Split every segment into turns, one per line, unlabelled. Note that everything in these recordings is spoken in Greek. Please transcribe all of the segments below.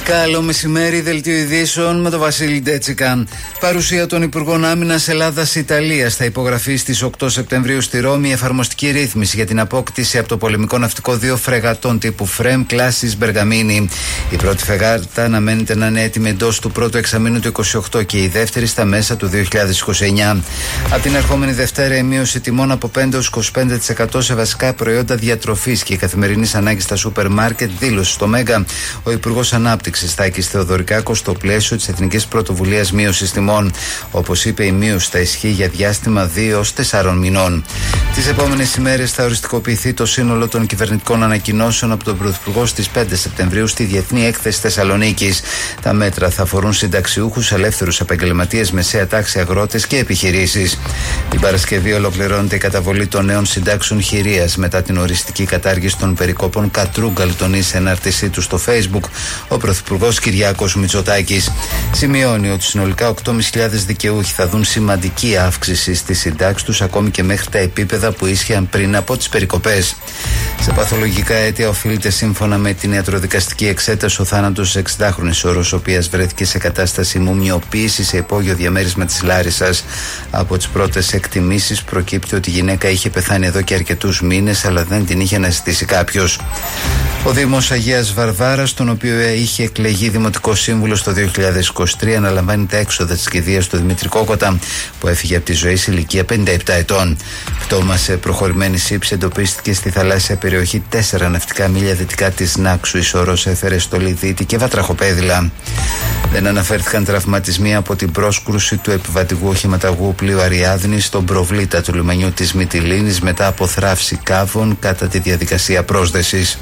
Καλό μεσημέρι, δελτίο ειδήσεων με τον Βασίλη Ντέτσικα. Παρουσία των Υπουργών Άμυνας Ελλάδας-Ιταλίας θα υπογραφεί στις 8 Σεπτεμβρίου στη Ρώμη η εφαρμοστική ρύθμιση για την απόκτηση από το πολεμικό ναυτικό 2 φρεγατών τύπου Φρέμ κλάσης Μπεργαμίνη. Η πρώτη φρεγάτα αναμένεται να είναι έτοιμη εντός του πρώτου εξαμήνου του 2028 και η δεύτερη στα μέσα του 2029. Από την ερχόμενη Δευτέρα, η μείωση τιμών από 5-25% σε βασικά προϊόντα διατροφής και καθημερινής ανάγκης στα σούπερ μάρκετ, δήλωσε στο Μέγκα ο Υπουργός Ανάπτυξης Στάκης Θεοδωρικάκος στο πλαίσιο της Εθνικής Πρωτοβουλίας Μείωσης Τιμών. Όπως είπε, η μείωση θα ισχύει για διάστημα 2-4 μηνών. Τις επόμενες ημέρες θα οριστικοποιηθεί το σύνολο των κυβερνητικών ανακοινώσεων από τον Πρωθυπουργό στις 5 Σεπτεμβρίου στη Διεθνή Έκθεση Θεσσαλονίκης. Τα μέτρα θα αφορούν συνταξιούχους, ελεύθερους επαγγελματίες, μεσαία τάξη, αγρότες και επιχειρήσεις. Την Παρασκευή ολοκληρώνεται η καταβολή των νέων συντάξεων χειρίας μετά την οριστική κατάργηση των περικόπων Κατρούγκαλ, τονίζει σε ανάρτησή του στο Facebook ο Πρωθυπουργός Κυριάκος Μητσοτάκης. Σημειώνει ότι συνολικά 8.500 δικαιούχοι θα δουν σημαντική αύξηση στις συντάξεις τους, ακόμη και μέχρι τα επίπεδα που ίσχυαν πριν από τις περικοπές. Σε παθολογικά αίτια οφείλεται, σύμφωνα με την ιατροδικαστική εξέταση, ο θάνατος της 60χρονης όρος, η οποία βρέθηκε σε κατάσταση μουμιοποίηση σε υπόγειο διαμέρισμα της Λάρισσας. Από τις πρώτες εκτιμήσεις προκύπτει ότι η γυναίκα είχε πεθάνει εδώ και αρκετούς μήνες, αλλά δεν την είχε αναζητήσει κάποιος. Ο Δήμος Αγίας Βαρβάρας, τον οποίο είχε εκλεγεί Δημοτικό Σύμβουλος το 2023, αναλαμβάνει τα έξοδα της κηδείας του Δημήτρη Κόκοτα, που έφυγε από τη ζωή σε ηλικία 57 ετών. Πτώμα σε προχωρημένη σύψη εντοπίστηκε στη θαλάσσια περιοχή 4 ναυτικά μίλια δυτικά της Νάξου. Η σωρός έφερε στολή Δίτη και βατραχοπέδιλα. Δεν αναφέρθηκαν τραυματισμοί από την πρόσκρουση του επιβατικού οχηματαγού πλοίου Αριάδνη στον προβλήτα του λιμανιού της Μυτιλήνης μετά από θράψη κάβων κατά τη διαδικασία πρόσδεσης.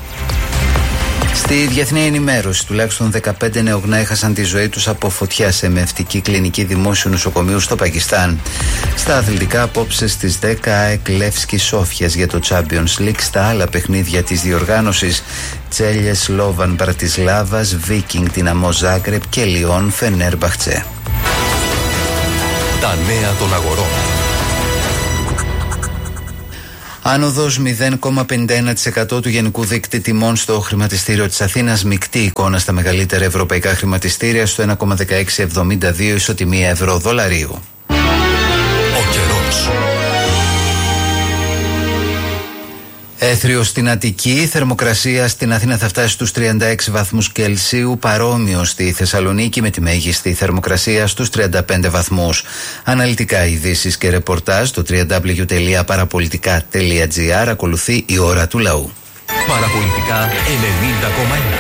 Στη διεθνή ενημέρωση, τουλάχιστον 15 νεογνά έχασαν τη ζωή τους από φωτιά σε μευτική κλινική δημόσιου νοσοκομείου στο Πακιστάν. Στα αθλητικά, απόψε στις 10 ΑΕΚ Λεύσκη Σόφιας για το Champions League. Στα άλλα παιχνίδια της διοργάνωσης, Τσέλιες Λόβαν Μπρατισλάβας, Βίκινγκ Δυναμό Ζάγκρεπ και Λιόν Φενέρμπαχτσε.
Τα νέα των αγορών.
Άνοδος 0,51% του γενικού δείκτη τιμών στο χρηματιστήριο της Αθήνας. Μεικτή εικόνα στα μεγαλύτερα ευρωπαϊκά χρηματιστήρια στο 1,1672 ισοτιμία ευρώ-δολαρίου.
Ο καιρός.
Έθριο στην Αττική, θερμοκρασία στην Αθήνα θα φτάσει στους 36 βαθμούς Κελσίου, παρόμοιο στη Θεσσαλονίκη με τη μέγιστη θερμοκρασία στους 35 βαθμούς. Αναλυτικά ειδήσεις και ρεπορτάζ στο www.parapolitica.gr. Ακολουθεί η ώρα του λαού.
Παραπολιτικά 90,1.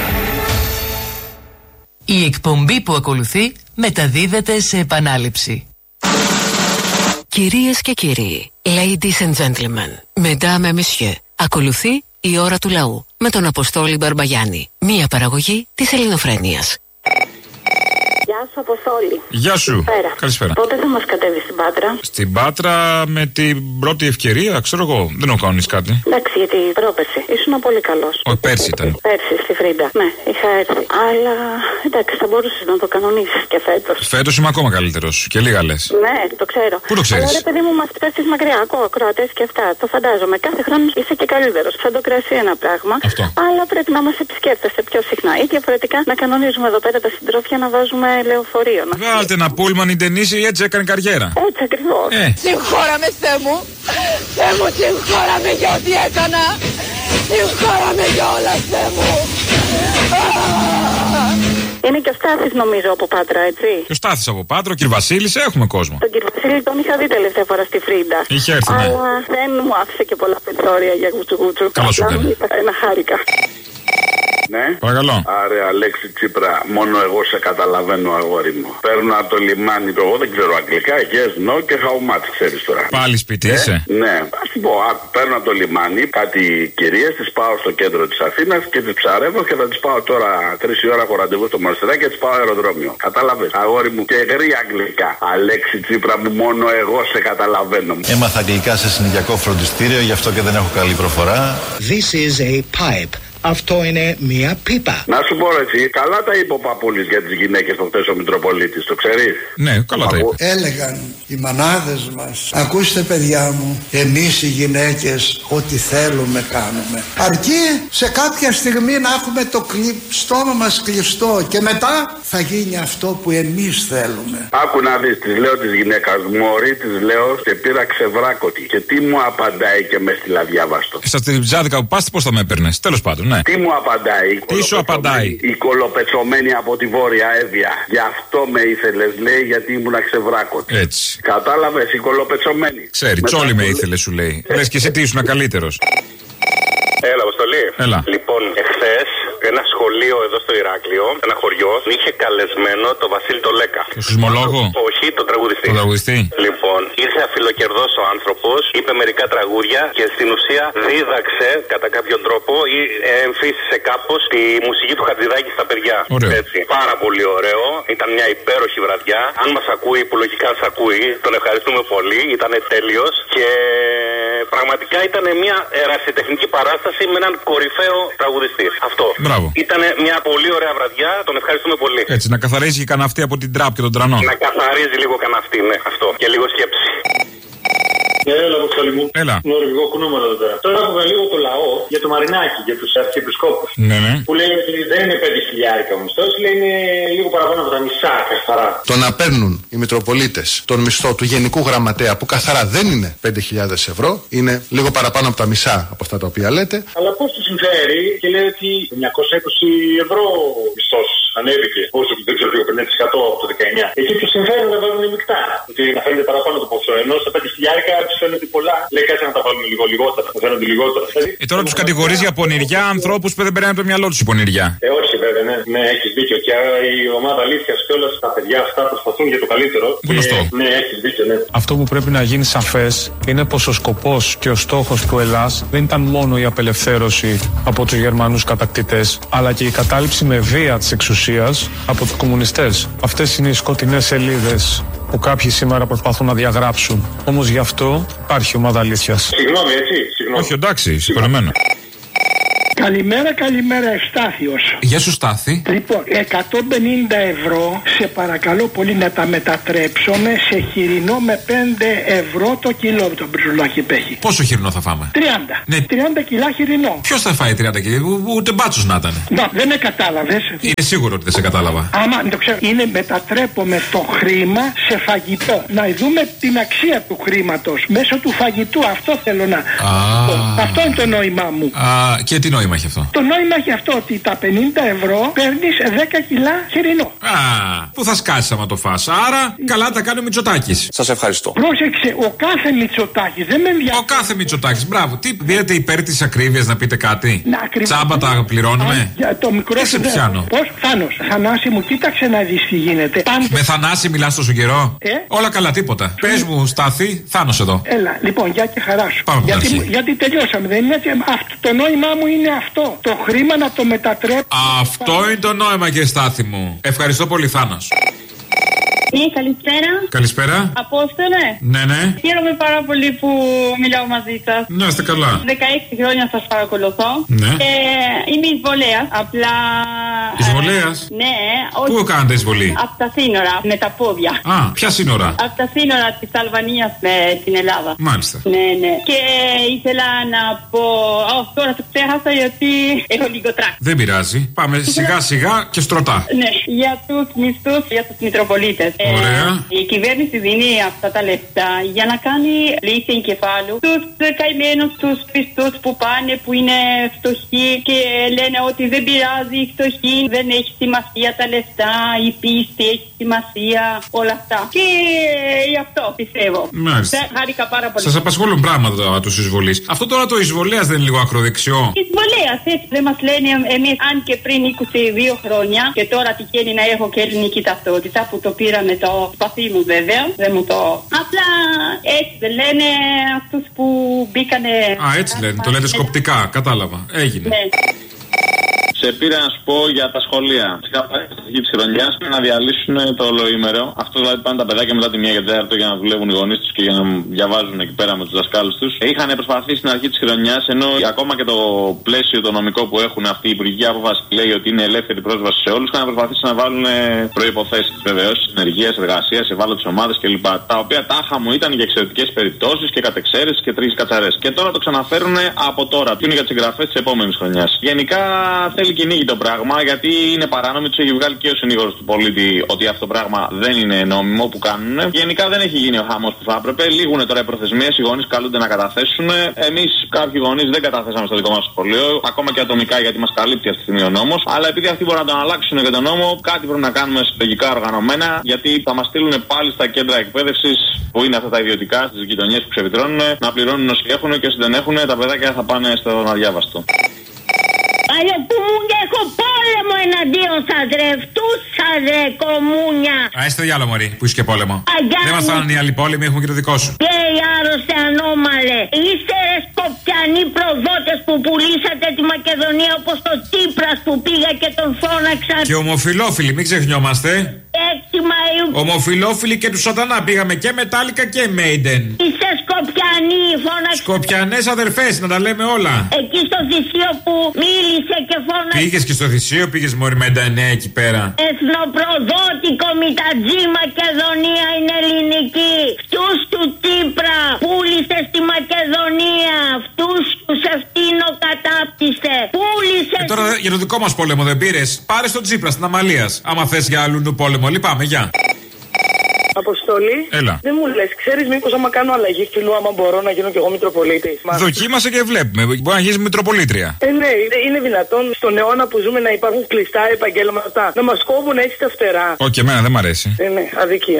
Η εκπομπή που ακολουθεί μεταδίδεται σε επανάληψη.
Κυρίες και κύριοι, ladies and gentlemen, mesdames et messieurs, ακολουθεί η ώρα του λαού με τον Αποστόλη Μπαρμπαγιάννη, μία παραγωγή της Ελληνοφρένειας.
Γεια σου, Αποστόλη.
Γεια σου. Καλησπέρα.
Πότε θα μας κατέβεις στην Πάτρα?
Στην Πάτρα με την πρώτη ευκαιρία, ξέρω εγώ. Δεν έχω κάνει κάτι.
Εντάξει, γιατί πρόπερση ήσουν πολύ καλός.
Πέρσι ήταν.
Πέρσι στη Φρίντα. Ναι, είχα έρθει. Αλλά εντάξει, θα μπορούσες να το κανονίσεις και φέτος.
Φέτος είμαι ακόμα καλύτερος. Και λίγα λες.
Ναι, το ξέρω.
Πού το ξέρεις?
Αλλά ρε παιδί μου, μας πέφτεις μακριά. Ακροατές και αυτά. Το φαντάζομαι. Κάθε χρόνο είσαι και καλύτερος. Σαν το κρασί ένα πράγμα.
Αυτό.
Αλλά πρέπει να μας επισκέπτεσαι πιο συχνά. Ή διαφορετικά να κανονίζουμε εδώ πέρα τα συντρόφια να βάζουμε λεωφορείο.
Βγάλτε ένα πούλμαν η Ντενίση, έτσι έκανε καριέρα.
Έτσι ακριβώς.
Συγχώραμε, Θεέ μου. Θεέ μου, συγχώραμε για ό,τι έκανα. Συγχώραμε για όλα, Θεέ μου.
Είναι και ο Στάθης νομίζω από Πάτρα, έτσι.
Και ο Στάθης από Πάτρα, ο κ. Βασίλης, έχουμε κόσμο.
Τον κ. Βασίλη τον είχα δει τελευταία φορά στη Φρίντα.
Είχε έρθει, ναι.
Αλλά δεν μου άφησε και πολλά περιθώρια για γουτσουγούτσου.
Καλά σου έκανε.
Ένα χάρηκα.
Ναι.
Παρακαλώ.
Άρε Αλέξη Τσίπρα, μόνο εγώ σε καταλαβαίνω, αγόρι μου. Παίρνω από το λιμάνι, εγώ δεν ξέρω αγγλικά, yes, no και how much, ξέρεις τώρα.
Πάλι σπίτι είσαι?
Ναι, ας την πω, παίρνω από το λιμάνι κάτι κυρίες, τις πάω στο κέντρο της Αθήνας και τις ψαρεύω και θα τις πάω τώρα 3 η ώρα έχω ραντεβού στο Μοναστηράκι και τις πάω αεροδρόμιο. Κατάλαβες, αγόρι μου, και γρή αγγλικά. Αλέξη Τσίπρα μου, μόνο εγώ σε καταλαβαίνω.
Έμαθα αγγλικά σε συνοικιακό φροντιστήριο, γι' αυτό και δεν έχω καλή προφορά.
This is a pipe
Αυτό είναι μία πίπα.
Να σου πω εσύ, καλά τα είπε ο Παπούλης για τις γυναίκες το χθες ο Μητροπολίτης, το ξέρεις?
Ναι, καλά τα είπε.
Έλεγαν οι μανάδες μας, ακούστε παιδιά μου, εμείς οι γυναίκες ό,τι θέλουμε κάνουμε. Αρκεί σε κάποια στιγμή να έχουμε το στόμα μας κλειστό και μετά θα γίνει αυτό που εμείς θέλουμε.
Άκου να δεις, της λέω της γυναίκας, μωρή της λέω και πήρα ξεβράκωτη. Και τι μου απαντάει και με στείλα διάβαστο.
Στα τριψάδικα που πας, πώς θα με έπαιρνες? Τέλος πάντων, ναι.
Τι μου απαντάει?
Τι σου απαντάει?
Η κολοπετσωμένη από τη Βόρεια Εύβοια. Γι' αυτό με ήθελες, λέει, γιατί ήμουν ξεβράκωτη.
Έτσι.
Κατάλαβες, η κολοπετσωμένη.
Ξέρει, τσόλι με ήθελε, σου λέει. Λες και εσύ τι ήσουν καλύτερος.
Έλα, Αποστολή.
Έλα.
Λοιπόν, εχθές ένα σχολείο εδώ στο Ηράκλειο, ένα χωριό, είχε καλεσμένο το Βασίλη το Λέκα.
Το σεισμολόγο?
Όχι, τον τραγουδιστή.
Τον τραγουδιστή.
Λοιπόν, ήρθε αφιλοκερδός ο άνθρωπος, είπε μερικά τραγούδια και στην ουσία δίδαξε κατά κάποιον τρόπο ή εμφύσισε κάπως τη μουσική του Χατζηδάκη στα παιδιά.
Ωραίο.
Έτσι. Πάρα πολύ ωραίο. Ήταν μια υπέροχη βραδιά. Αν μας ακούει, που λογικά σας ακούει, τον ευχαριστούμε πολύ. Ήταν τέλειος και πραγματικά ήταν μια ερασιτεχνική παράσταση με έναν κορυφαίο τραγουδιστή. Αυτό.
Μπράβο.
Ήταν μια πολύ ωραία βραδιά, τον ευχαριστούμε πολύ.
Έτσι, να καθαρίζει και κανένα αυτή από την τραπ και τον τρανό.
Να καθαρίζει λίγο κανένα αυτή, ναι, αυτό. Και λίγο σκέψη.
Έλα, Αποστολή μου.
Έλα.
Νορβηγό κουνούμενο εδώ πέρα. Τώρα άκουγα λίγο το λαό για το Μαρινάκι, για τους αρχιεπισκόπους.
Ναι, ναι.
Που λέει ότι δεν είναι 5.000 ο μισθός, λέει είναι λίγο παραπάνω από τα μισά καθαρά.
Το να παίρνουν οι Μητροπολίτες τον μισθό του Γενικού Γραμματέα, που καθαρά δεν είναι 5.000 ευρώ, είναι λίγο παραπάνω από τα μισά από αυτά τα οποία λέτε.
Αλλά πώς του συμφέρει και λέει ότι 920 ευρώ μισθός ανέβηκε, όσο δεν ξέρω λίγο 50% από το 19. Εκεί του συμφέρει να βάλουν μεικτά. Ότι να φαίνεται παραπάνω το ποσό. Ενώ στα 5.000 του φαίνεται πολλά, λέει κάτσε να τα βάλουν λίγο λιγότερα. Να φαίνονται λιγότερα.
Τώρα του κατηγορεί για πονηριά ανθρώπους που δεν περνάνε από το μυαλό του η πονηριά.
Όχι βέβαια, ναι, ναι, έχεις δίκιο. Και η ομάδα αλήθειας και όλα τα παιδιά αυτά προσπαθούν για το καλύτερο.
Γνωστό.
Ναι, έχεις δίκιο, ναι.
Αυτό που πρέπει να γίνει σαφές είναι πως ο σκοπός και ο στόχος του Ελλάς δεν ήταν μόνο η απελευθέρωση από τους Γερμανούς κατακτητές, αλλά και η κατάληψη με βία της εξουσίας από τους κομμουνιστές. Αυτές είναι οι σκοτεινές σελίδες που κάποιοι σήμερα προσπαθούν να διαγράψουν. Όμως γι' αυτό υπάρχει ομάδα αλήθειας.
Συγγνώμη, έτσι. Συγγνώμη.
Όχι, εντάξει, συγχωρεμένο.
Καλημέρα, καλημέρα, Ευστάθιος.
Γεια σου, Στάθη.
Λοιπόν, 150 ευρώ, σε παρακαλώ πολύ να τα μετατρέψουμε σε χοιρινό με 5 ευρώ το κιλό το μπριζουλάκι που έχει.
Πόσο χοιρινό θα φάμε?
30.
Ναι.
30 κιλά χοιρινό.
Ποιος θα φάει 30 κιλά? Ούτε μπάτσος να ήταν.
Να, δεν με κατάλαβες.
Είναι σίγουρο ότι δεν σε κατάλαβα.
Άμα το ξέρω, είναι μετατρέπουμε το χρήμα σε φαγητό. Να δούμε την αξία του χρήματος μέσω του φαγητού. Αυτό θέλω να. Αυτό είναι το νόημά μου.
Και τι νόημα έχει αυτό?
Το νόημα έχει αυτό ότι τα 50 ευρώ παίρνεις 10 κιλά χοιρινό.
Πού θα σκάσεις άμα το φας? Άρα καλά τα κάνει ο Μητσοτάκης.
Σας ευχαριστώ.
Πρόσεξε, ο κάθε Μητσοτάκης δεν με ενδιαφέρει.
Ο κάθε Μητσοτάκης, μπράβο. Τι δίνετε υπέρ της ακρίβειας, να πείτε κάτι? Τσάμπα τα πληρώνουμε?
Για το μικρό
δεν σε πιάνω.
Πώς, Θάνος, Θανάση μου, κοίταξε να δεις τι γίνεται.
Με Θανάση μιλάς τόσο καιρό? Όλα καλά, τίποτα. Πες μου, Στάθη, Θάνος εδώ.
Έλα, λοιπόν, για και χαρά σου.
Πάμε
γιατί τελειώσαμε, δεν είναι έτσι? Το νόημά μου είναι αυτό. Το χρήμα να το μετατρέψω.
Αυτό είναι το νόημα, και Στάθη μου. Ευχαριστώ πολύ, Θάνος.
Καλησπέρα.
Καλησπέρα.
Απόστολε.
Ναι, ναι.
Χαίρομαι πάρα πολύ που μιλάω μαζί σας.
Να είστε καλά.
16 χρόνια σας παρακολουθώ.
Ναι.
Είμαι εισβολέας. Απλά.
Εισβολέας?
Ναι.
Πού κάνετε εισβολή?
Από τα σύνορα, με τα πόδια.
Ποια σύνορα?
Από τα σύνορα της Αλβανίας με την Ελλάδα.
Μάλιστα.
Ναι, ναι. Και ήθελα να πω. Τώρα το ξέχασα γιατί έχω λίγο τράκ.
Δεν πειράζει. Πάμε σιγά σιγά και στρωτά.
Ναι. Για τους μισθούς, για τους Μητροπολίτες.
Ωραία.
Η κυβέρνηση δίνει αυτά τα λεφτά για να κάνει λύση εγκεφάλου στους καημένους, τους πιστούς που πάνε, που είναι φτωχοί και λένε ότι δεν πειράζει, η φτωχή δεν έχει σημασία τα λεφτά, η πίστη έχει σημασία, όλα αυτά. Και γι' αυτό πιστεύω.
Μάλιστα.
Χάρηκα πάρα πολύ.
Σας απασχολούν πράγματα τους εισβολείς. Αυτό τώρα το εισβολέας δεν είναι λίγο ακροδεξιό?
Εισβολέας, έτσι δεν μας λένε εμείς, αν και πριν 22 χρόνια και τώρα τυχαίνει να έχω και ελληνική ταυτότητα που το πήρα με το σπαθί μου βέβαια, δεν μου το. Απλά έτσι δεν λένε αυτούς που μπήκανε.
Έτσι λένε, το λέτε σκοπτικά, κατάλαβα. Έγινε.
Ναι.
Σε πήρα να σου πω για τα σχολεία. Στην αρχή τη χρονιά να διαλύσουν το ολοήμερο. Αυτό δηλαδή πάνε τα παιδάκια μετά τη 1:04 για να δουλεύουν οι γονείς τους και για να διαβάζουν εκεί πέρα με τους δασκάλους τους. Είχαν προσπαθήσει στην αρχή της χρονιάς, ενώ ακόμα και το πλαίσιο το νομικό που έχουν αυτή η υπουργική απόφαση λέει ότι είναι ελεύθερη πρόσβαση σε όλους, είχαν προσπαθήσει να βάλουν προϋποθέσεις βεβαίως ενεργείας, εργασίας, ευάλωτες ομάδες κλπ. Τα οποία τάχα μου ήταν για εξαιρετικές περιπτώσεις και κατεξαίρεσης και 3 κατσαρές. Και τώρα το ξαναφέρουν από τώρα. Ποιο είναι για τις εγγραφές της επόμενης χρονιάς. Γενικά θέλει κυνήγι το πράγμα, γιατί είναι παράνομο, του έχει βγάλει και ο συνήγορος του πολίτη ότι αυτό το πράγμα δεν είναι νόμιμο που κάνουν. Γενικά δεν έχει γίνει ο χαμός που θα έπρεπε. Λήγουν τώρα οι προθεσμίες, οι γονείς καλούνται να καταθέσουν. Εμείς κάποιοι γονείς δεν καταθέσαμε στο δικό μας σχολείο, ακόμα και ατομικά γιατί μας καλύπτει αυτή τη στιγμή ο νόμος. Αλλά επειδή αυτοί μπορούν να τον αλλάξουν και τον νόμο, κάτι πρέπει να κάνουμε συλλογικά οργανωμένα, γιατί θα μας στείλουν πάλι στα κέντρα εκπαίδευσης που είναι αυτά τα ιδιωτικά, στις γειτονιές που ξεβιτρώνουν, να πληρώνουν όσοι έχουν και όσοι δεν έχουν, τα παιδάκια θα πάνε στο αδιάβαστο.
Αλλιοπούμουνια, έχω πόλεμο εναντίον σας ρε, φτούς σας ρε κομμούνια.
Είστε διάλογο μωρή, που είσαι και πόλεμο. Δεν μας φτάνουν οι άλλοι πόλεμοι, έχουμε και το δικό σου.
Και οι άρρωστε ανώμαλε. Είστε ρε σκοπιανοί προδότες που πουλήσατε τη Μακεδονία όπως το Τσίπρας που πήγα και τον φώναξα.
Και ομοφιλόφιλοι, μην ξεχνιόμαστε.
6 Μαΐου.
Ομοφιλόφιλοι και του σατανά, πήγαμε και Μετάλικα και Μέιντεν.
Είστε σκοπιανοί, φώναξα.
Σκοπιανές αδερφές, να τα λέμε όλα.
Εκεί στο Θησίο που μίλησε και φώναξε.
Πήγες και στο Θησίο, πήγες μωρή με 99 εκεί πέρα.
Εθνοπροδότικο Μητατζή Μακεδονία είναι ελληνική. Φτούς του Τσίπρα πούλησε στη Μακεδονία. Φτούς του Σευτίνο κατάπτυστε. Πούλησε.
Τώρα για το δικό μας πόλεμο δεν πήρες. Πάρε στον Τσίπρα στην Αμαλίας. Άμα θες για αλλού πόλεμο, λυπάμαι, γεια.
Αποστολή.
Έλα.
Δεν μου λες, ξέρεις μήπως άμα κάνω αλλαγή φίλου, άμα μπορώ να γίνω κι εγώ Μητροπολίτης.
Δοκίμασε και βλέπουμε. Μπορεί να γίνεις Μητροπολίτρια.
Ναι, είναι δυνατόν στον αιώνα που ζούμε να υπάρχουν κλειστά επαγγέλματα, να μας κόβουν έτσι τα φτερά.
Όχι, εμένα δεν μ' αρέσει.
Ναι, αδικία.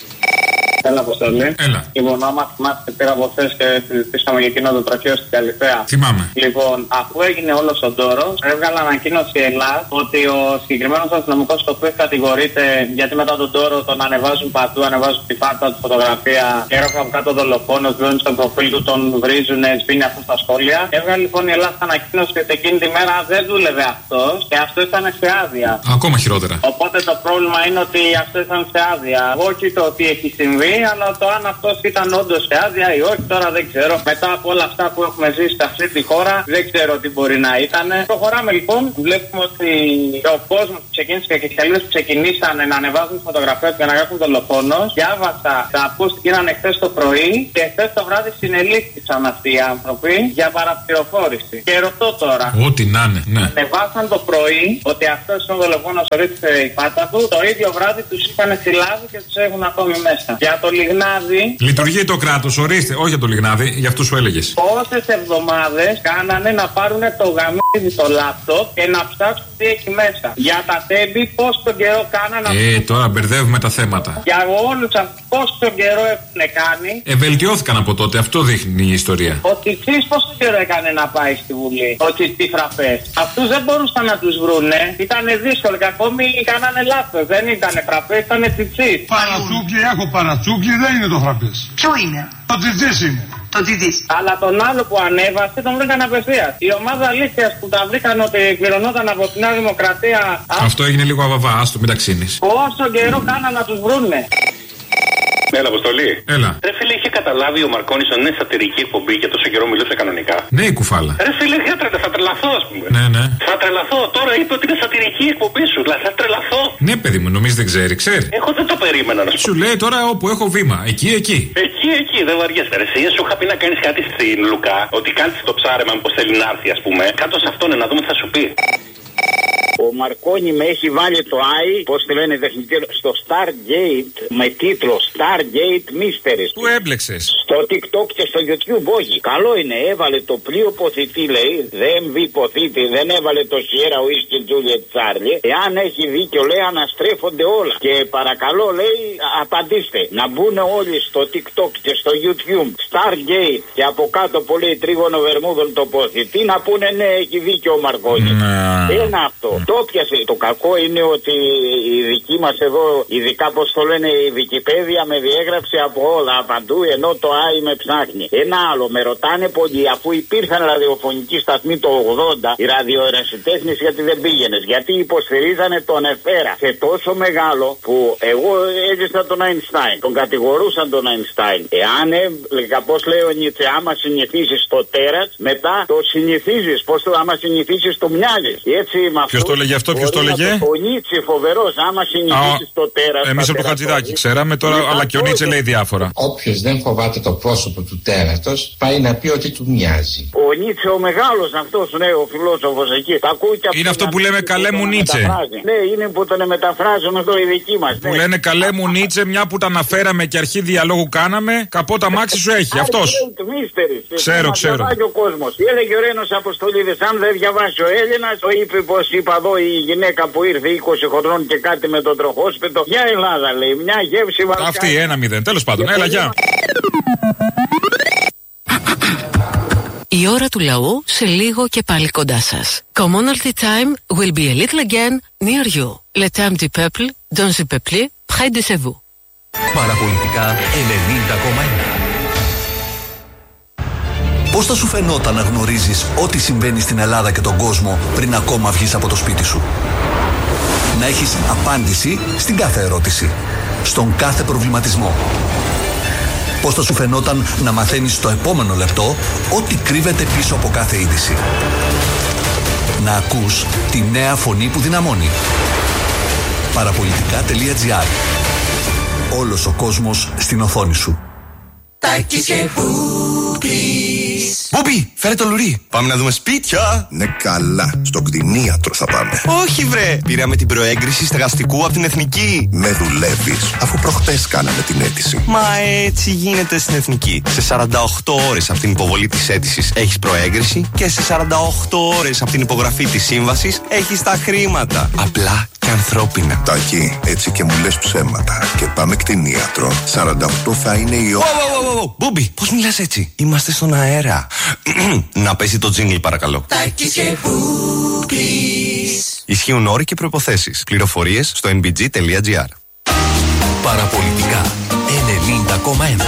Έλα, Αποστολή.
Έλα.
Λοιπόν, άμα θυμάστε, πήρα από χθες και συζητήσαμε για εκείνο το τροχαίο στην Καλυθέα.
Θυμάμαι.
Λοιπόν, αφού έγινε όλο ο τόρος, έβγαλε ανακοίνωση η Ελλάδα ότι ο συγκεκριμένος αστυνομικός το οποίο κατηγορείται γιατί μετά τον τόρο τον ανεβάζουν παντού, ανεβάζουν τη φάρτα του φωτογραφία και έγραφε από κάτω δολοφόνος, βγαίνουν στο προφίλ του, τον βρίζουν, σβήνει αυτό στα σχόλια. Έβγαλε λοιπόν η Ελλάδα ανακοίνωση ότι εκείνη τη μέρα δεν δούλευε αυτός και αυτό ήταν σε άδεια.
Ακόμα χειρότερα.
Οπότε το πρόβλημα είναι ότι αυτό ήταν σε άδεια. Όχι το ότι έχει συμβεί, αλλά το αν αυτός ήταν όντως σε άδεια ή όχι, τώρα δεν ξέρω. Μετά από όλα αυτά που έχουμε ζήσει σε αυτή τη χώρα, δεν ξέρω τι μπορεί να ήταν. Προχωράμε λοιπόν. Βλέπουμε ότι ο κόσμος που ξεκίνησε και οι σελίδες που ξεκινήσαν να ανεβάζουν φωτογραφίες και να γράφουν δολοφόνος. Διάβασα τα post που γίνανε χθες το πρωί και χθες το βράδυ συνελήφθησαν αυτοί οι άνθρωποι για παραπληροφόρηση. Και ρωτώ τώρα.
Ό,τι να είναι, ναι.
Ανεβάσαν το πρωί ότι αυτός είναι ο δολοφόνος, ορίστε η πάτα του. Το ίδιο βράδυ τους είχαν συλλάβει και τους έχουν ακόμη μέσα. Για το Λιγνάδι.
Λειτουργεί το κράτος, ορίστε. Όχι για το Λιγνάδι, για αυτούς που έλεγες.
Πόσες εβδομάδες κάνανε να πάρουν το γαμίδι το λάπτοπ και να ψάξουν τι έχει μέσα. Για τα τέμπη, πόσο καιρό κάνανε.
Τώρα μπερδεύουμε τα θέματα.
Για όλους αυτούς, πόσο καιρό έχουν κάνει.
Βελτιώθηκαν από τότε, αυτό δείχνει η ιστορία.
Ο Τσιτσής πόσο καιρό έκανε να πάει στη Βουλή. Ο Τσιτσί φραπές. Αυτούς δεν μπορούσαν να τους βρούνε. Ήταν δύσκολο και ακόμη κάνανε λάθος. Δεν ήταν φραπές, ήταν Τσιτσί.
Παρατσούκλι, έχω παρατσούκλι, δεν είναι το φραπές.
Ποιο είναι?
Το Τσιτσίς είναι.
Το Τσιτσίς.
Αλλά τον άλλο που ανέβασε τον βρήκαν απευθείας. Η ομάδα αλήθειας που τα βρήκαν ότι πληρωνόταν από τη Νέα Δημοκρατία.
Αυτό έγινε λίγο αβαβά, άστο μην τα ξύνεις.
Πόσο καιρό κάναν να τους βρούνε.
Έλα, Αποστολή.
Έλα.
Ρε φίλε, είχε καταλάβει ο Μαρκόνης ότι είναι σατυρική εκπομπή και τόσο καιρό μιλούσε κανονικά.
Ναι, η κουφάλα.
Ρε φίλε, θα τρελαθώ, ας πούμε.
Ναι.
Θα τρελαθώ. Τώρα είπε ότι είναι σατυρική εκπομπή σου. Δηλαδή, θα τρελαθώ.
Ναι, παιδί μου, νομίζει δεν ξέρει, ξέρει.
Εγώ δεν το περίμενα να σου.
Σου λέει τώρα όπου έχω βήμα. Εκεί.
Εκεί, δεν βαριέσαι. Ρε, εσύ σου είχα πει να κάνει κάτι στην Λουκά. Ότι κάνει το ψάρεμα, μήπως θέλει να έρθει, ας πούμε. Κάτω σε αυτόν να δούμε τι θα σου πει.
Ο Μαρκόνι με έχει βάλει το AI, πώς τη λένε τεχνική, στο Stargate με τίτλο Stargate Mysteries.
Πού έμπλεξες?
Στο TikTok και στο YouTube, όχι. Καλό είναι, έβαλε το πλοίο ποθητή, λέει. Δεν βγει ποθήτη, δεν έβαλε το Sierra Whiskey Juliet Charlie. Εάν έχει δίκιο, λέει, αναστρέφονται όλα. Και παρακαλώ, λέει, απαντήστε. Να μπουν όλοι στο TikTok και στο YouTube Stargate και από κάτω που λέει τρίγωνο Βερμούδων το ποθητή, να πούνε ναι, έχει δίκιο ο Μαρκόνι. ένα αυτό. Το πιασε. Το κακό είναι ότι η δική μας εδώ, ειδικά πως το λένε, η Wikipedia με διέγραψε από όλα παντού, ενώ το ΆΗ με ψάχνει. Ένα άλλο, με ρωτάνε πολλοί, αφού υπήρχαν ραδιοφωνικοί σταθμοί το 80, οι ραδιοερασιτέχνες, γιατί δεν πήγαινες? Γιατί υποστηρίζανε τον Εφέρα. Και τόσο μεγάλο που εγώ έζησα τον Αϊνστάιν. Τον κατηγορούσαν τον Αϊνστάιν. Εάν, πώς λέει ο Νίτσε, άμα συνηθίσεις το τέρας, μετά το συνηθίζεις. Πώς το άμα συνηθίσεις το μοιάζεις.
Ποιος το λέγε αυτό, ποιος το λέγε?
Ο Νίτσε, φοβερός, άμα συνηθίσεις το τέρας.
Εμείς από το Χατζηδάκι ξέραμε τώρα, αλλά και ο Νίτσε λέει διάφορα.
Όποιος δεν φοβάται το πρόσωπο του τέρατος, πάει να πει ότι του μοιάζει.
Ο Νίτσε, ο μεγάλος αυτός, ναι, ο φιλόσοφος εκεί.
Είναι αυτό που λέμε καλέ μου Νίτσε.
Ναι, είναι που τον μεταφράζουν εδώ οι δικοί μας.
Που λένε καλέ μου Νίτσε, μια που τα αναφέραμε και αρχή διαλόγου κάναμε, καπότα μάξι σου έχει. Αυτός. Ξέρω.
Ο κόσμος. Έλεγε ο Ρένος Αποστολίδης, αν δεν διαβάσει ο Έλληνας, το είπε πως είπα εδώ η γυναίκα που ήρθε 20 χρονών και κάτι με τον τροχόσπιτο. Μια Ελλάδα λέει, μια γεύση Βαλκάνια.
Αυτή 1-0. Τέλος πάντων, έλα γεια.
Η ώρα του λαού σε λίγο και πάλι κοντά σας. Commonalty time will be a little again near you. Le temps du peuple, dans le peuple, près de chez vous.
Παραπολιτικά 90,1.
Πώς θα σου φαινόταν να γνωρίζεις ό,τι συμβαίνει στην Ελλάδα και τον κόσμο πριν ακόμα βγεις από το σπίτι σου? Να έχεις απάντηση στην κάθε ερώτηση, στον κάθε προβληματισμό. Πώς θα σου φαινόταν να μαθαίνεις το επόμενο λεπτό ό,τι κρύβεται πίσω από κάθε είδηση? Να ακούς τη νέα φωνή που δυναμώνει. Παραπολιτικά.gr. Όλος ο κόσμος στην οθόνη σου.
Τάκης και Μπούμπης.
Μπούμπη, φέρε το λουρί. Πάμε να δούμε σπίτια.
Ναι, καλά. Στον κτηνίατρο θα πάμε.
Όχι, βρε. Πήραμε την προέγκριση στεγαστικού από την Εθνική.
Με δουλεύεις, αφού προχτές κάναμε την αίτηση.
Μα έτσι γίνεται στην Εθνική. Σε 48 ώρες από την υποβολή της αίτησης έχεις προέγκριση και σε 48 ώρες από την υπογραφή της σύμβασης έχεις τα χρήματα. Απλά και ανθρώπινα.
Τάκη, έτσι και μου λες ψέματα. Και πάμε κτηνίατρο. 48 θα είναι η ώρα.
Μπούμπη, πώς μιλάς έτσι? Είμαστε στον αέρα. Να πέσει το τζίνγκλ παρακαλώ.
Τάκης και Μπούμπης.
Ισχύουν όροι και προϋποθέσεις. Πληροφορίες στο nbg.gr.
Παραπολιτικά 90,1.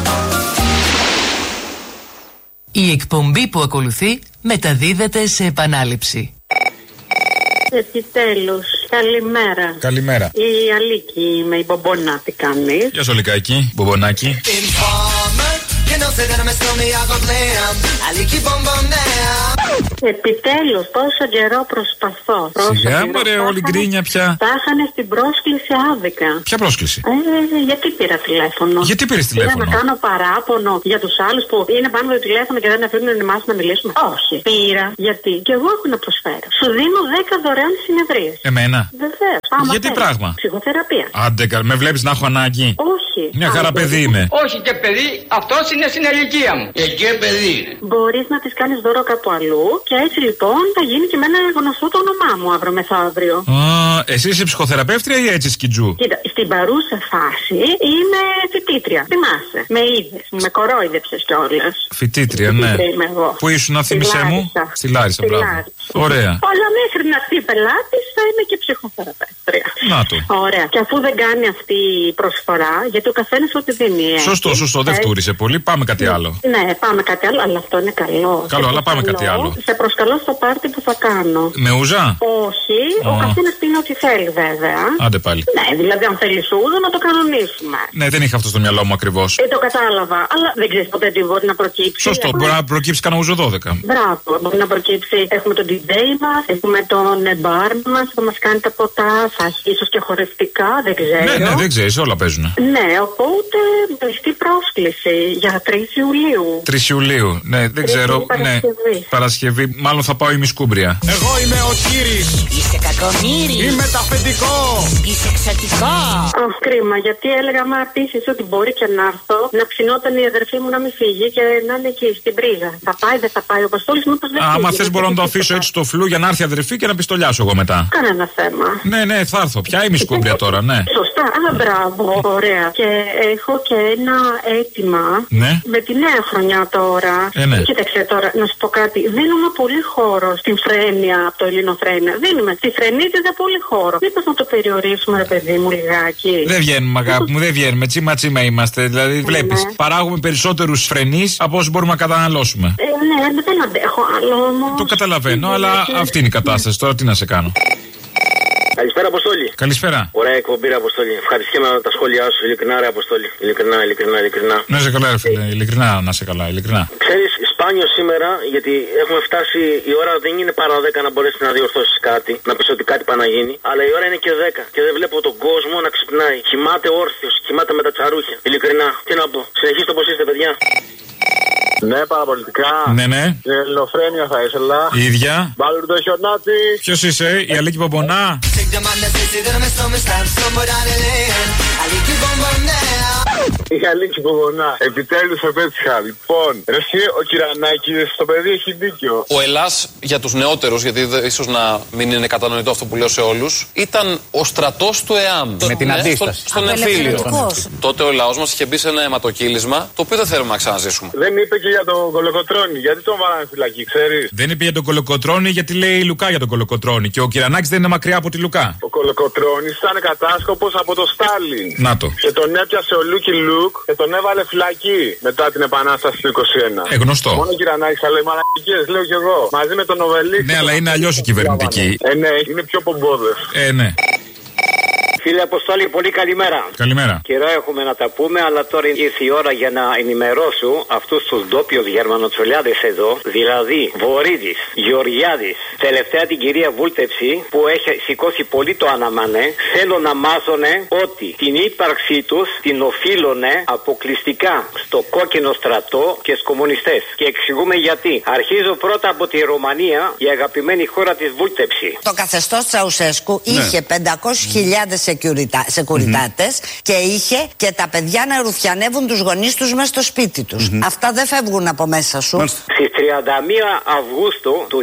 Η εκπομπή που ακολουθεί μεταδίδεται σε επανάληψη.
Επιτέλους, καλημέρα.
Καλημέρα.
Η Αλίκη με η Μπομπονά, τι κάνεις?
Γεια σου Λικάκη, Μπομπονάκι.
Επιτέλους, τόσο καιρό προσπαθώ.
Σιγά μωρέ, όλη γκρίνια πια.
Τα είχανε στην πρόσκληση άδικα.
Ποια πρόσκληση?
Γιατί πήρα τηλέφωνο?
Γιατί πήρες τηλέφωνο?
Πήρα να κάνω παράπονο για τους άλλους που είναι πάνω το τηλέφωνο και δεν αφήνουν εμάς να μιλήσουμε. Όχι. Πήρα γιατί και εγώ έχω να προσφέρω. Σου δίνω 10 δωρεάν συνεδρίες.
Εμένα?
Βεβαίως.
Γιατί πράγμα?
Ψυχοθεραπεία.
Άντε, με βλέπεις να έχω ανάγκη?
Όχι.
Μια χαρά παιδί είμαι.
Όχι και παιδί, αυτός είναι στην ηλικία μου.
Και παιδί είναι.
Μπορείς να της κάνεις δώρο κάπου αλλού και έτσι λοιπόν θα γίνει και με ένα γνωστό το όνομά μου αύριο μεθαύριο.
Εσύ είσαι ψυχοθεραπεύτρια ή έτσι σκιτζού?
Κοίτα, στην παρούσα φάση είμαι φοιτήτρια. Θυμάσαι. Με είδες, με κορόιδεψες κιόλας.
Φοιτήτρια, ναι.
Είμαι εγώ.
Πού ήσουν, θύμισέ μου? Στη Λάρισα, μπράβο. Ωραία.
Αλλά μέχρι να έρθει πελάτης θα είμαι και ψυχοθεραπεύτρια.
Να το.
Ωραία. Και αφού δεν κάνει αυτή η προσφορά, γιατί ο καθένας ό,τι δίνει.
Σωστό, δεν φτούρισε πολύ. Πάμε κάτι άλλο.
Ναι, πάμε κάτι άλλο, αλλά αυτό είναι καλό.
Καλό, αλλά πάμε κάτι άλλο.
Σε προσκαλώ στο πάρτι που θα κάνω.
Με ούζα?
Όχι, ο καθένας πίνει ό,τι θέλει βέβαια.
Άντε πάλι.
Ναι, δηλαδή αν θέλει ούζα να το κανονίσουμε.
Ναι, δεν είχα αυτό στο μυαλό μου ακριβώς.
Το κατάλαβα, αλλά δεν ξέρεις ποτέ τι μπορεί να προκύψει.
Σωστό, μπορεί να προκύψει κανένα ούζο 12.
Μπράβο, μπορεί να προκύψει. Έχουμε τον DJ μας, έχουμε τον μπαρ μας, θα μας κάνει τα ποτά, θα έχει ίσως και χορευτικά, δεν ξέρω.
Ναι, δεν ξέρεις, όλα παίζουν.
Ναι, οπότε κλειστή πρόσκληση για 3 Ιουλίου.
3 Ιουλίου, ναι, δεν ξέρω.
Παρασκευή.
Ναι, Παρασκευή, μάλλον θα πάω η Μισκούμπρια.
Εγώ είμαι ο Κύρις.
Είσαι κακομοίρης.
Είμαι ταφεντικό.
Είσαι εξωτικό.
Κρίμα, γιατί έλεγα μα πείσεις ότι μπορεί και να έρθω, να ψινόταν η αδερφή μου να μην φύγει και να είναι εκεί στην πρίζα. Θα πάει, δεν θα πάει ο Παστόλης, μήπως δεν φύγει.
Άμα θες μπορώ να το αφήσω έτσι στο φλου για να έρθει η αδερφή και να πιστολιάσω εγώ μετά.
Κανένα θέμα.
Ναι, θα έρθω. Πια είμαι σκούμπρια τώρα, ναι.
Σωστά, μπράβο, ωραία. Και έχω και ένα αίτημα.
Ναι.
Με τη νέα χρονιά τώρα.
Ναι.
Κοίταξε τώρα, να σου πω κάτι. Δίνουμε πολύ χώρο στην Φρένεια από το Ελληνοφρένεια. Δίνουμε. Στη Φρενίτιδα πολύ χώρο. Μήπως να το περιορίσουμε, ρε παιδί μου, λιγάκι.
Δεν βγαίνουμε, αγάπη μου, δεν βγαίνουμε. Τσίμα είμαστε. Δηλαδή, βλέπεις, παράγουμε περισσότερους φρενείς από όσους μπορούμε να καταναλώσουμε.
Ναι, δεν αντέχω άλλο όμως.
Το καταλαβαίνω, αλλά αυτή είναι η κατάσταση. Τώρα τι να σε κάνω.
Καλησπέρα, Αποστόλη.
Καλησπέρα.
Ωραία εκπομπή, Αποστόλη. Ευχαριστούμε τα σχόλιά σου. Ειλικρινά, ρε Αποστόλη. Ειλικρινά.
Να είσαι καλά, ρε φίλε. Ειλικρινά, να είσαι καλά. Ειλικρινά.
Ξέρεις, σπάνιο σήμερα, γιατί έχουμε φτάσει. Η ώρα δεν είναι παρά 10 να μπορέσει να διορθώσει κάτι. Να πει ότι κάτι πάει να γίνει. Αλλά η ώρα είναι και 10. Και δεν βλέπω τον κόσμο να ξυπνάει. Κοιμάται όρθιος. Κοιμάται με τα τσαρούχια. Ειλικρινά. Τι να πω. Συνεχίστε όπως είστε, παιδιά.
Ναι, παραπολιτικά.
Ναι.
Την Ελληνοφρένεια θα ήθελα.
Η ίδια.
Μπάλουρ το χιονάτι.
Ποιος είσαι, η Αλίκη Πομπονά.
Η Αλίκη Πομπονά. Επιτέλους επέτυχα. Λοιπόν, ρε εσύ, ο Κυρανάκης, το παιδί έχει δίκιο.
Ο Ελλάς, για τους νεότερους, γιατί ίσως να μην είναι κατανοητό αυτό που λέω σε όλους, ήταν ο στρατός του ΕΑΜ.
Με την αντίσταση.
Στον εμφύλιο. Τότε ο λαός μας είχε μπει σε ένα αιματοκύλισμα, το οποίο δεν θέλουμε να ξαναζήσουμε.
Δεν είπε και για τον Κολοκοτρώνη. Γιατί τον βάλανε φυλακή, ξέρεις.
Δεν είπε για τον Κολοκοτρώνη, γιατί λέει Λουκά για τον Κολοκοτρώνη. Και ο Κυρανάκης δεν είναι μακριά από τη Λουκά.
Ο Κολοκοτρώνης ήταν κατάσκοπος από το Στάλιν.
Να το.
Και τον έπιασε ο Λούκι Λουκ και τον έβαλε φυλακή μετά την επανάσταση του 21.
Γνωστό.
Μόνο ο Κυρανάκης θα λέει μαλακίες, λέω κι εγώ. Μαζί με τον Νοβελί.
Ναι, αλλά είναι αλλιώς η κυβερνητική.
Ναι, είναι πιο πομπόδες.
Ναι.
Φίλε Αποστόλη, πολύ καλημέρα.
Καλημέρα.
Καιρό έχουμε να τα πούμε, αλλά τώρα ήρθε η ώρα για να ενημερώσω αυτούς τους ντόπιους γερμανοτσολιάδες εδώ, δηλαδή Βορύδης, Γεωργιάδης, τελευταία την κυρία Βούλτεψη που έχει σηκώσει πολύ το αναμανέ, θέλω να μάθουνε ότι την ύπαρξή τους την οφείλωνε αποκλειστικά στο κόκκινο στρατό και στους κομμουνιστές. Και εξηγούμε γιατί. Αρχίζω πρώτα από τη Ρουμανία, η αγαπημένη χώρα της Βούλτεψη.
Το καθεστώς Τσαουσέσκου είχε 500.000 σεκουριτάτες και είχε και τα παιδιά να ρουφιανεύουν τους γονείς τους μέσα στο σπίτι τους. Αυτά δεν φεύγουν από μέσα σου.
Στις 31 Αυγούστου του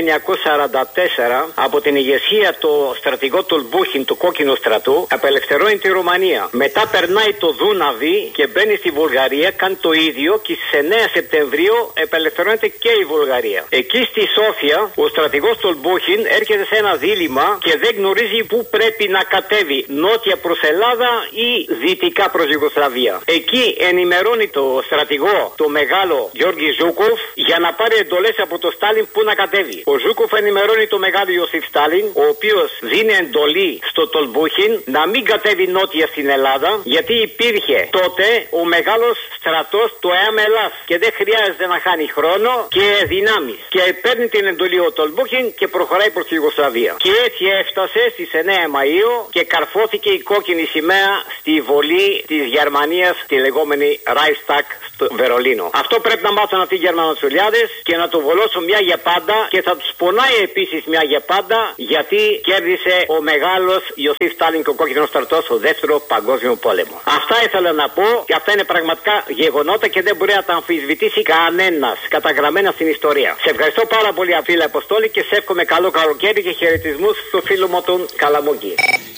1944, από την ηγεσία του στρατηγό Τολμπούχιν του Κόκκινου Στρατού, απελευθερώνει τη Ρουμανία. Μετά περνάει το Δούναβι και μπαίνει στη Βουλγαρία, κάνει το ίδιο και στις 9 Σεπτεμβρίου απελευθερώνεται και η Βουλγαρία. Εκεί στη Σόφια, ο στρατηγός Τολμπούχιν έρχεται σε ένα δίλημμα και δεν γνωρίζει πού πρέπει να κατέβει. Νότια προς Ελλάδα ή δυτικά προς Ιουγκοσλαβία. Εκεί ενημερώνει το στρατηγό, το μεγάλο Γιώργη Ζούκοφ, για να πάρει εντολές από το Στάλιν που να κατέβει. Ο Ζούκοφ ενημερώνει το μεγάλο Ιωσήφ Στάλιν, ο οποίος δίνει εντολή στο Τολμπούχιν να μην κατέβει νότια στην Ελλάδα, γιατί υπήρχε τότε ο μεγάλος στρατός του ΕΑΜ Ελλάς και δεν χρειάζεται να χάνει χρόνο και δυνάμεις. Και παίρνει την εντολή ο Τολμπούχιν και προχωράει προς τη Ιουγκοσλαβία. Και έτσι έφτασε στις 9 Μαΐου και καρφώθηκε η κόκκινη σημαία στη βολή της Γερμανίας, τη λεγόμενη Reichstag στο Βερολίνο. Αυτό πρέπει να μάθουν αυτοί οι Γερμανοτσολιάδες και να το βολώσουν μια για πάντα και θα τους πονάει επίσης μια για πάντα, γιατί κέρδισε ο μεγάλος Ιωσήφ Στάλιν και ο κόκκινος στρατός στο δεύτερο παγκόσμιο πόλεμο. Αυτά ήθελα να πω και αυτά είναι πραγματικά γεγονότα και δεν μπορεί να τα αμφισβητήσει κανένας, καταγραμμένα στην ιστορία. Σε ευχαριστώ πάρα πολύ, φίλε Αποστόλη, και σε εύχομαι καλό καλοκαίρι και χαιρετισμούς στο φίλο μου τον Καλαμούκη.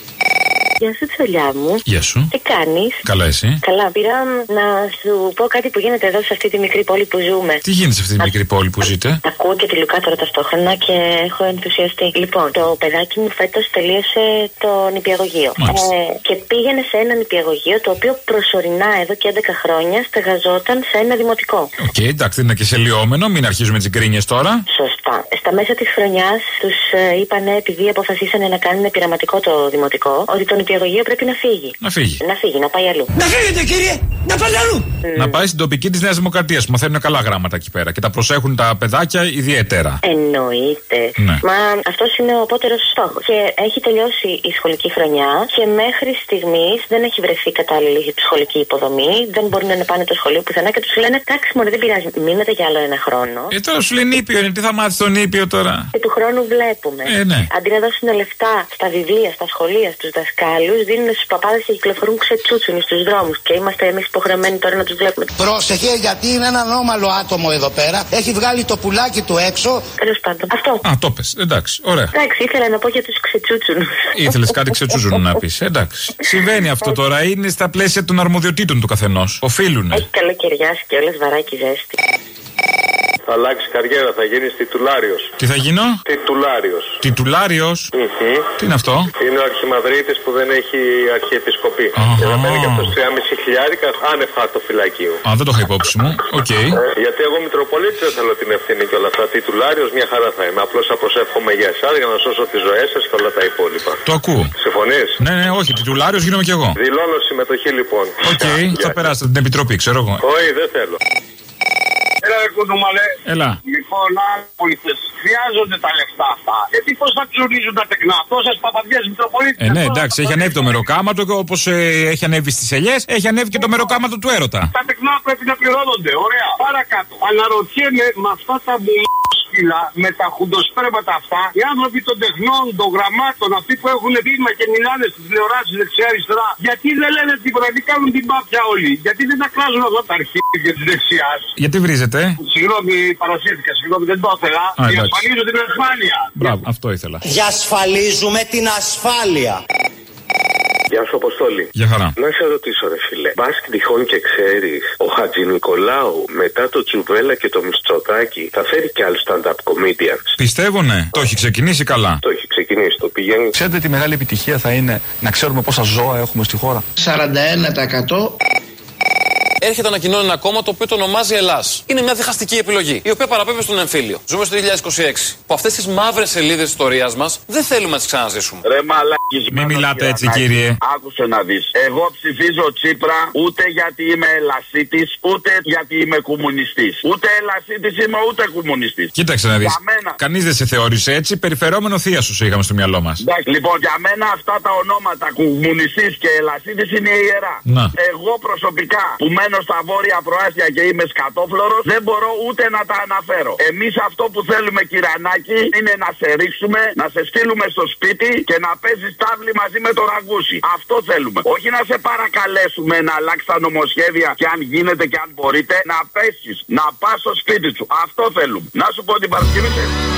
Γεια σου, Τσολιά μου.
Γεια σου.
Τι κάνεις?
Καλά, εσύ?
Καλά. Πήρα να σου πω κάτι που γίνεται εδώ σε αυτή τη μικρή πόλη που ζούμε.
Τι γίνεται σε αυτή τη μικρή πόλη που ζείτε?
Ακούω και τη Λουκά τώρα ταυτόχρονα και έχω ενθουσιαστεί. Λοιπόν, το παιδάκι μου φέτος τελείωσε το νηπιαγωγείο. Και πήγαινε σε ένα νηπιαγωγείο το οποίο προσωρινά εδώ και 11 χρόνια στεγαζόταν σε ένα δημοτικό.
Οκ, εντάξει, δεν είναι και σε λιόμενο, μην αρχίζουμε τις γκρίνιες τώρα.
Σωστά. Στα μέσα της χρονιάς τους είπανε, επειδή αποφασίσανε να κάνουν πειραματικό το δημοτικό, ότι το νηπιαγωγείο πρέπει να φύγει. Να φύγει, να πάει αλλού.
Να φύγετε, κύριε! Να πάει αλλού!
Να πάει στην τοπική της Νέας Δημοκρατίας που μαθαίνουν καλά γράμματα εκεί πέρα και τα προσέχουν τα παιδάκια ιδιαίτερα.
Εννοείται.
Ναι.
Μα αυτός είναι ο απότερος στόχος. Και έχει τελειώσει η σχολική χρονιά και μέχρι στιγμής δεν έχει βρεθεί κατάλληλη σχολική υποδομή. Δεν μπορούν να πάνε το σχολείο πουθενά και τους λένε εντάξει, μωρέ, δεν πειράζει, μείνετε για άλλο ένα χρόνο.
Τώρα σου λένε νήπιο, τι θα μάθεις τον νήπιο τώρα?
Και του χρόνου βλέπουμε.
Ναι.
Αντί να δώσουν λεφτά στα βιβλία, στα σχολεία, στους δασκάλους. άλλους δίνουν στους παπάδες και κυκλοφορούν ξετσούτσουνοι στους δρόμους. Και είμαστε εμείς υποχρεωμένοι τώρα να τους βλέπουμε.
Πρόσεχε, γιατί είναι ένα ανώμαλο άτομο εδώ πέρα. Έχει βγάλει το πουλάκι του έξω.
Τέλος πάντων. Αυτό.
Α, το πες. Εντάξει, ωραία.
Εντάξει, ήθελα να πω για τους ξετσούτσουνους.
Ήθελες κάτι ξετσούτσουνου να πεις. Εντάξει. Συμβαίνει αυτό τώρα. Είναι στα πλαίσια των αρμοδιοτήτων του καθενός. Οφείλουνε.
Έχει καλοκαιριάσει και όλες βαράκι ζέστη.
Θα αλλάξει καριέρα, θα γίνεις τιτουλάριος.
Τι θα γίνω?
Τιτουλάριος.
Τιτουλάριος. Τι είναι αυτό?
Είναι ο αρχιμανδρίτης που δεν έχει αρχιεπισκοπή. Και θα παίρνει και αυτός 3.500 άνευ χαρτοφυλακίου.
Α, δεν το είχα υπόψη μου. Οκ.
Γιατί εγώ Μητροπολίτης δεν θέλω την ευθύνη και όλα αυτά. Τιτουλάριος μια χαρά θα είμαι. Απλώς θα προσεύχομαι για εσάς για να σώσω τις ζωές σας και όλα τα υπόλοιπα.
Το ακούω.
Συμφωνείς?
Ναι, όχι, τιτουλάριος γίνομαι κι εγώ.
Δηλώνω συμμετοχή λοιπόν.
Οκ, θα περάσετε την επιτροπή, ξέρω εγώ.
Όχι, δεν θέλω.
Έλα, κουνούμαλε.
Έλα.
Λοιπόν, άλπολιτες, χρειάζονται τα λεφτά αυτά. Γιατί πώς θα ψωνίζουν τα τεκνά, τόσες παπαδιές Μητροπολίτες.
Ναι, εντάξει, έχει ανέβει το μεροκάματο και όπως έχει ανέβει στις ελιές, έχει ανέβει και το μεροκάματο του έρωτα.
Τα τεκνά πρέπει να πληρώνονται, ωραία. Παρακάτω. Αναρωτιέμαι με αυτά τα σκύλα, με τα χουντοσπρέματα αυτά, οι άνθρωποι των τεχνών, των γραμμάτων, αυτοί που έχουν βήμα και μιλάνε στις τηλεοράσεις δεξιά-αριστερά, γιατί δεν λένε τίποτα, γιατί κάνουν την πάπια όλοι. Γιατί δεν τα κράζουν αυτά τα αρχίδια της δεξιάς.
Γιατί βρίζετε?
Συγγνώμη, παρασύρθηκα, συγγνώμη, δεν το ήθελα. Διασφαλίζω την ασφάλεια.
Μπράβο, αυτό ήθελα.
Διασφαλίζουμε την ασφάλεια.
Γεια σου, Αποστόλη.
Γεια χαρά.
Να σε ρωτήσω, ρε φίλε. Μπας τυχόν και ξέρεις, ο Χατζηνικολάου μετά το Τζουβέλα και το Μητσοτάκη θα φέρει κι άλλους stand-up comedians.
Πιστεύω, ναι. Το έχει ξεκινήσει καλά.
Το έχει ξεκινήσει, το πηγαίνει.
Ξέρετε τι μεγάλη επιτυχία θα είναι να ξέρουμε πόσα ζώα έχουμε στη χώρα?
41%.
Έρχεται ανακοινώνει ένα κόμμα το οποίο το ονομάζει Ελλάς. Είναι μια διχαστική επιλογή, η οποία παραπέμπει στον εμφύλιο. Ζούμε στο 2026. Που αυτές τις μαύρες σελίδες της ιστορίας μας δεν θέλουμε να τις ξαναζήσουμε.
Ρε μαλάκης.
Μην μιλάτε έτσι, κύριε.
Άκουσε να δεις. Εγώ ψηφίζω Τσίπρα ούτε γιατί είμαι Ελλασίτης, ούτε γιατί είμαι κομμουνιστής. Ούτε Ελλασίτης είμαι, ούτε κομμουνιστής.
Κοίταξε να δεις. Κανείς δεν σε θεώρησε έτσι. Περιφερόμενο θεία σου είχαμε στο μυαλό μας.
Εντάξει, λοιπόν, για μένα αυτά τα ονόματα κομμουνιστής και Ελλασίτης είναι ιερά.
Να.
Εγώ προσωπικά που μένω στα Βόρεια Προάστια και είμαι σκατόφλωρος, δεν μπορώ ούτε να τα αναφέρω. Εμείς αυτό που θέλουμε, κυρανάκι, είναι να σε ρίξουμε, να σε στείλουμε στο σπίτι και να παίζεις τάβλη μαζί με το ραγκούσι. Αυτό θέλουμε. Όχι να σε παρακαλέσουμε να αλλάξει τα νομοσχέδια και αν γίνεται και αν μπορείτε να πέσεις, να πας στο σπίτι σου. Αυτό θέλουμε. Να σου πω την Παρασκευή.